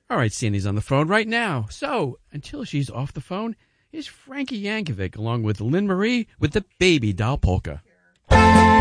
All right, Sandy's on the phone right now. So, until she's off the phone, here's Frankie Yankovic along with Lynn Marie with the Baby Doll Polka.